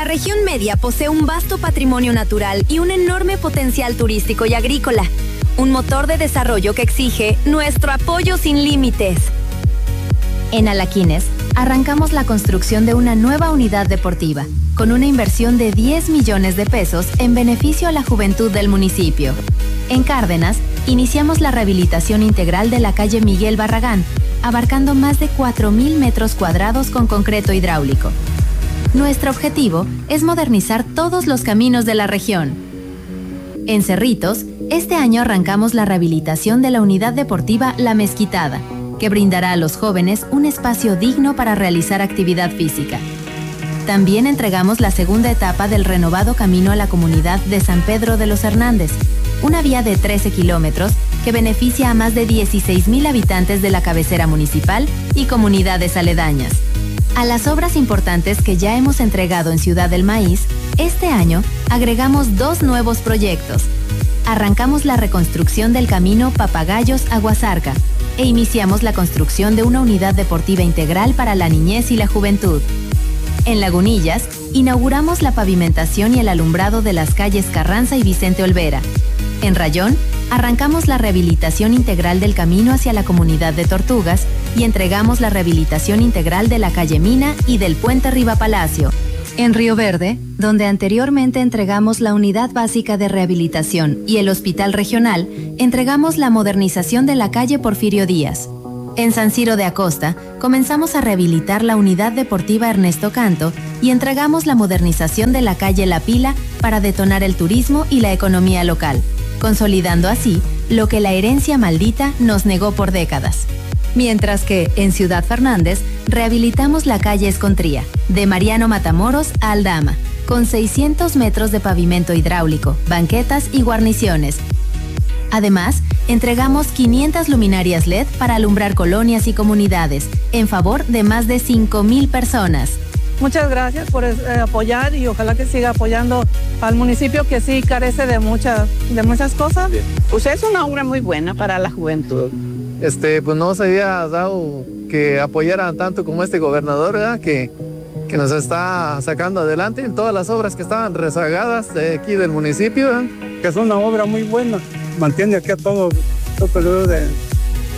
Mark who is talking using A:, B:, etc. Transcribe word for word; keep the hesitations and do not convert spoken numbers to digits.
A: La región media posee un vasto patrimonio natural y un enorme potencial turístico y agrícola. Un motor de desarrollo que exige nuestro apoyo sin límites. En Alaquines, arrancamos la construcción de una nueva unidad deportiva, con una inversión de diez millones de pesos en beneficio a la juventud del municipio. En Cárdenas, iniciamos la rehabilitación integral de la calle Miguel Barragán, abarcando más de cuatro mil metros cuadrados con concreto hidráulico. Nuestro objetivo es modernizar todos los caminos de la región. En Cerritos, este año arrancamos la rehabilitación de la unidad deportiva La Mezquitada, que brindará a los jóvenes un espacio digno para realizar actividad física. También entregamos la segunda etapa del renovado camino a la comunidad de San Pedro de los Hernández, una vía de trece kilómetros que beneficia a más de dieciséis mil habitantes de la cabecera municipal y comunidades aledañas. A las obras importantes que ya hemos entregado en Ciudad del Maíz, este año agregamos dos nuevos proyectos. Arrancamos la reconstrucción del camino Papagayos a Guasarca e iniciamos la construcción de una unidad deportiva integral para la niñez y la juventud. En Lagunillas, inauguramos la pavimentación y el alumbrado de las calles Carranza y Vicente Olvera. En Rayón, arrancamos la rehabilitación integral del camino hacia la comunidad de Tortugas y entregamos la rehabilitación integral de la calle Mina y del puente Rivapalacio. En Río Verde, donde anteriormente entregamos la unidad básica de rehabilitación y el hospital regional, entregamos la modernización de la calle Porfirio Díaz. En San Ciro de Acosta, comenzamos a rehabilitar la unidad deportiva Ernesto Canto y entregamos la modernización de la calle La Pila para detonar el turismo y la economía local, consolidando así lo que la herencia maldita nos negó por décadas. Mientras que, en Ciudad Fernández, rehabilitamos la calle Escontría, de Mariano Matamoros a Aldama, con seiscientos metros de pavimento hidráulico, banquetas y guarniciones. Además, entregamos quinientas luminarias L E D para alumbrar colonias y comunidades, en favor de más de cinco mil personas.
B: Muchas gracias por eh, apoyar y ojalá que siga apoyando al municipio que sí carece de, muchas de muchas cosas.
C: Bien.
D: Pues es una obra muy buena para la juventud.
C: Este, pues no se había dado que apoyaran tanto como este gobernador, ¿verdad? Que, que nos está sacando adelante en todas las obras que estaban rezagadas de aquí del municipio, ¿verdad?
E: Que es una obra muy buena, mantiene aquí a todo, todo el periodo de